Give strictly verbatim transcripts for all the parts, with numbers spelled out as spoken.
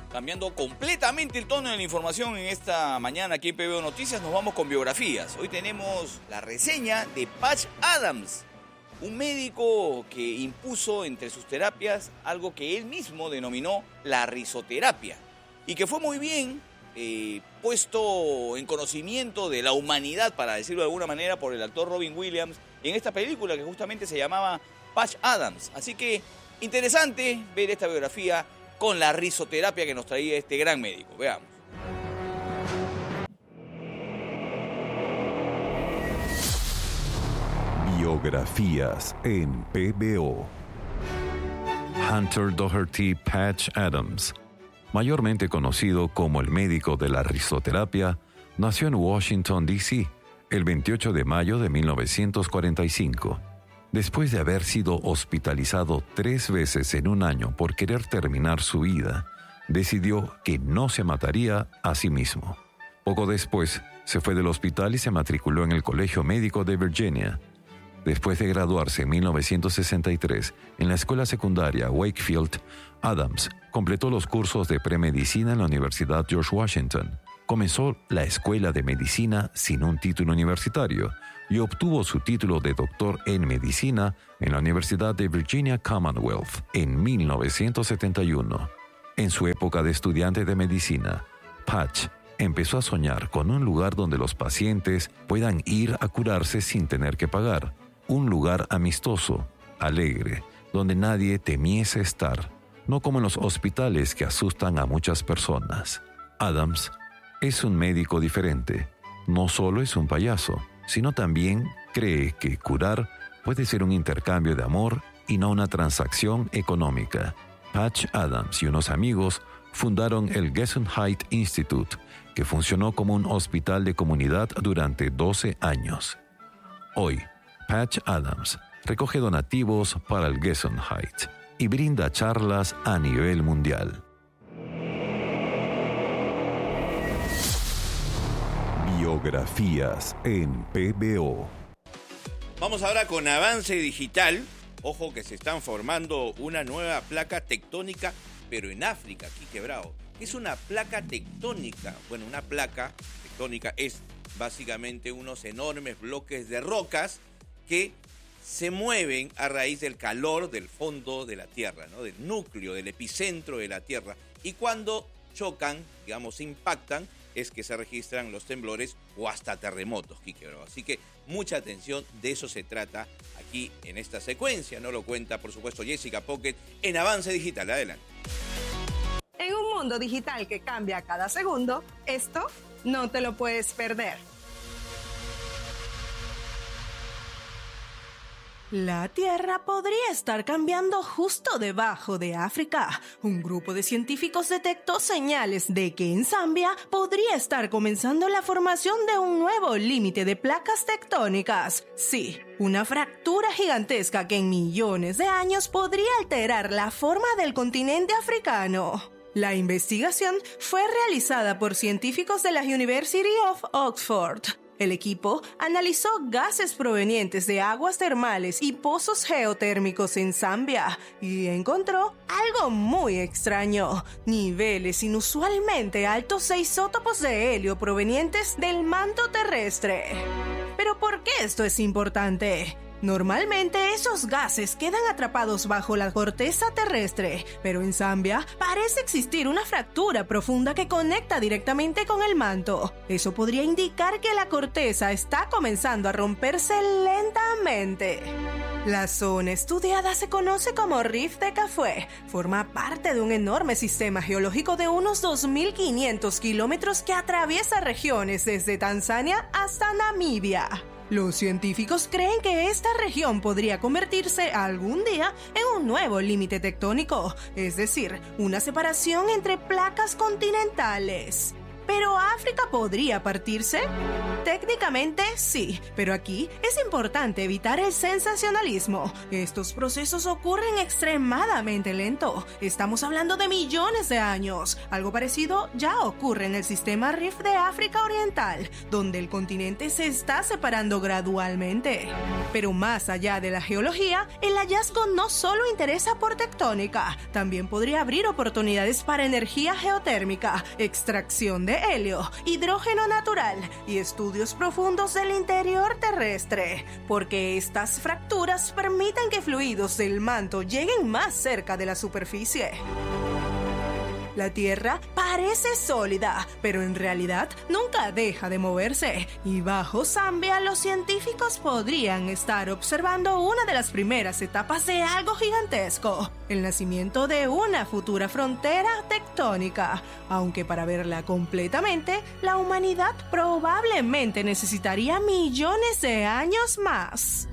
Cambiando completamente el tono de la información en esta mañana aquí en P B O Noticias, nos vamos con biografías. Hoy tenemos la reseña de Patch Adams, un médico que impuso entre sus terapias algo que él mismo denominó la risoterapia y que fue muy bien eh, puesto en conocimiento de la humanidad, para decirlo de alguna manera, por el actor Robin Williams en esta película que justamente se llamaba Patch Adams. Así que interesante ver esta biografía con la risoterapia que nos traía este gran médico. Veamos. Biografías en P B O. Hunter Doherty Patch Adams, mayormente conocido como el médico de la risoterapia, nació en Washington, D C el veintiocho de mayo de mil novecientos cuarenta y cinco. Después de haber sido hospitalizado tres veces en un año por querer terminar su vida, decidió que no se mataría a sí mismo. Poco después, se fue del hospital y se matriculó en el Colegio Médico de Virginia. Después de graduarse en mil novecientos sesenta y tres en la escuela secundaria Wakefield, Adams completó los cursos de premedicina en la Universidad George Washington. Comenzó la escuela de medicina sin un título universitario y obtuvo su título de doctor en medicina en la Universidad de Virginia Commonwealth en mil novecientos setenta y uno. En su época de estudiante de medicina, Patch empezó a soñar con un lugar donde los pacientes puedan ir a curarse sin tener que pagar. Un lugar amistoso, alegre, donde nadie temiese estar, no como en los hospitales que asustan a muchas personas. Adams es un médico diferente. No solo es un payaso, sino también cree que curar puede ser un intercambio de amor y no una transacción económica. Patch Adams y unos amigos fundaron el Gesundheit Institute, que funcionó como un hospital de comunidad durante doce años. Hoy, Patch Adams recoge donativos para el Gesundheit y brinda charlas a nivel mundial. Biografías en P B O. Vamos ahora con avance digital. Ojo que se están formando una nueva placa tectónica, pero en África, aquí quebrado. Es una placa tectónica. Bueno, una placa tectónica es básicamente unos enormes bloques de rocas que se mueven a raíz del calor del fondo de la Tierra, ¿no? Del núcleo, del epicentro de la Tierra. Y cuando chocan, digamos, impactan, es que se registran los temblores o hasta terremotos, Quique Bravo. Así que mucha atención, de eso se trata aquí en esta secuencia. No lo cuenta, por supuesto, Jessica Pocket en Avance Digital. Adelante. En un mundo digital que cambia cada segundo, esto no te lo puedes perder. La Tierra podría estar cambiando justo debajo de África. Un grupo de científicos detectó señales de que en Zambia podría estar comenzando la formación de un nuevo límite de placas tectónicas. Sí, una fractura gigantesca que en millones de años podría alterar la forma del continente africano. La investigación fue realizada por científicos de la University of Oxford. El equipo analizó gases provenientes de aguas termales y pozos geotérmicos en Zambia y encontró algo muy extraño: niveles inusualmente altos de isótopos de helio provenientes del manto terrestre. ¿Pero por qué esto es importante? Normalmente esos gases quedan atrapados bajo la corteza terrestre, pero en Zambia parece existir una fractura profunda que conecta directamente con el manto. Eso podría indicar que la corteza está comenzando a romperse lentamente. La zona estudiada se conoce como Rift de Café. Forma parte de un enorme sistema geológico de unos dos mil quinientos kilómetros que atraviesa regiones desde Tanzania hasta Namibia. Los científicos creen que esta región podría convertirse algún día en un nuevo límite tectónico, es decir, una separación entre placas continentales. ¿Pero África podría partirse? Técnicamente sí, pero aquí es importante evitar el sensacionalismo. Estos procesos ocurren extremadamente lento. Estamos hablando de millones de años. Algo parecido ya ocurre en el sistema Rift de África Oriental, donde el continente se está separando gradualmente. Pero más allá de la geología, el hallazgo no solo interesa por tectónica, también podría abrir oportunidades para energía geotérmica, extracción de helio, hidrógeno natural y estudios profundos del interior terrestre, porque estas fracturas permiten que fluidos del manto lleguen más cerca de la superficie. La Tierra parece sólida, pero en realidad nunca deja de moverse. Y bajo Zambia, los científicos podrían estar observando una de las primeras etapas de algo gigantesco, el nacimiento de una futura frontera tectónica. Aunque para verla completamente, la humanidad probablemente necesitaría millones de años más.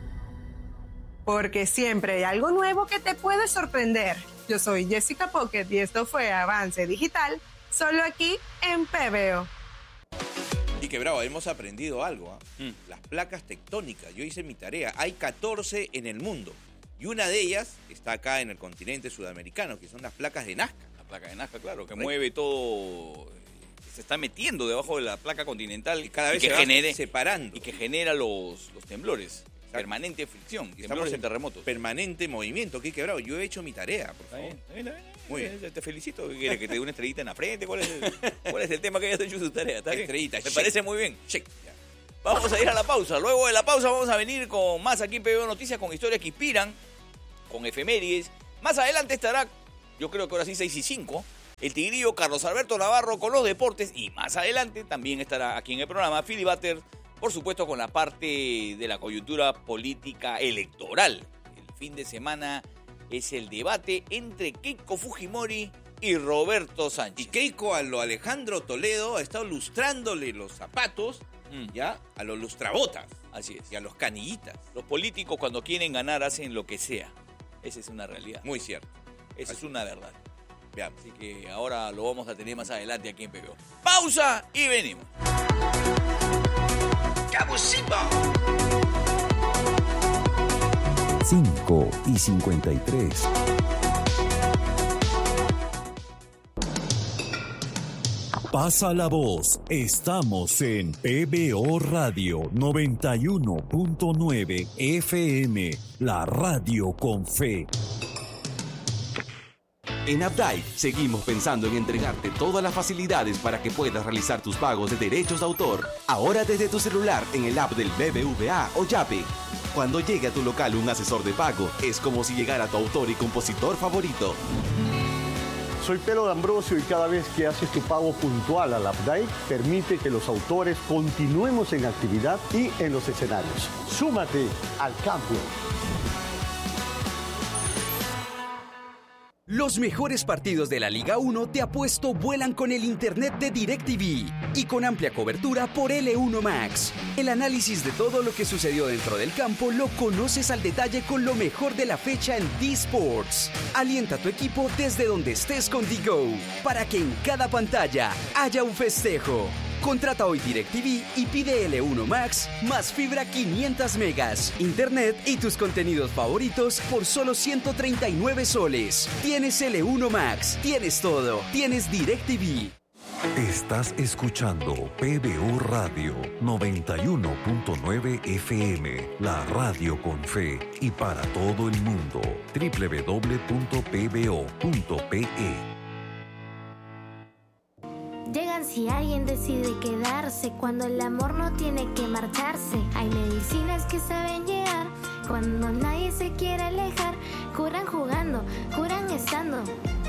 Porque siempre hay algo nuevo que te puede sorprender. Yo soy Jessica Pocket y esto fue Avance Digital, solo aquí en P B O. Y que bravo, hemos aprendido algo. ¿eh? Mm. Las placas tectónicas, yo hice mi tarea. Hay catorce en el mundo. Y una de ellas está acá en el continente sudamericano, que son las placas de Nazca. La placa de Nazca, claro, que mueve todo, que se está metiendo debajo de la placa continental. Y cada vez y que se va genere, separando. Y que genera los, los temblores. Permanente fricción, temblores en terremotos. Permanente movimiento, qué quebrado. Yo he hecho mi tarea, por favor. Está bien, está bien, está bien. Muy bien. Te felicito. ¿Qué quieres? ¿Que te dé una estrellita en la frente? ¿Cuál es el, cuál es el tema que hayas hecho su tarea? ¿Está bien? Estrellita, Me check. parece muy bien. Check. Ya. Vamos a ir a la pausa. Luego de la pausa vamos a venir con más aquí en P B O Noticias, con historias que inspiran, con efemérides. Más adelante estará, yo creo que ahora sí, seis y cinco, el tigrillo Carlos Alberto Navarro con los deportes. Y más adelante también estará aquí en el programa Philly Butter, por supuesto, con la parte de la coyuntura política electoral. El fin de semana es el debate entre Keiko Fujimori y Roberto Sánchez. Y Keiko a lo Alejandro Toledo ha estado lustrándole los zapatos, mm. ya, a los lustrabotas. Así es. Y a los canillitas. Los políticos cuando quieren ganar hacen lo que sea. Esa es una realidad. Muy cierto. Esa Así. es una verdad. Veamos. Así que ahora lo vamos a tener más adelante aquí en P B O. Pausa y venimos. cinco y cincuenta y tres. Pasa la voz. Estamos en P B O Radio noventa y uno punto nueve F M, la radio con fe. En Updike seguimos pensando en entregarte todas las facilidades para que puedas realizar tus pagos de derechos de autor. Ahora desde tu celular en el app del B B V A o Yape. Cuando llegue a tu local un asesor de pago, es como si llegara tu autor y compositor favorito. Soy Pelo D'Ambrosio y cada vez que haces tu pago puntual al Updike, permite que los autores continuemos en actividad y en los escenarios. Súmate al campo. Los mejores partidos de la Liga uno de Apuesto vuelan con el internet de DirecTV y con amplia cobertura por L uno Max. El análisis de todo lo que sucedió dentro del campo lo conoces al detalle con lo mejor de la fecha en D-Sports. Alienta a tu equipo desde donde estés con D-Go para que en cada pantalla haya un festejo. Contrata hoy DirecTV y pide L uno Max más fibra quinientos megas, internet y tus contenidos favoritos por solo ciento treinta y nueve soles. Tienes L uno Max, tienes todo, tienes DirecTV. Estás escuchando P B O Radio noventa y uno punto nueve F M, la radio con fe y para todo el mundo. doble u doble u doble u punto p b o punto p e. Llegan si alguien decide quedarse, cuando el amor no tiene que marcharse. Hay medicinas que saben llegar, cuando nadie se quiere alejar. Curan jugando, curan estando.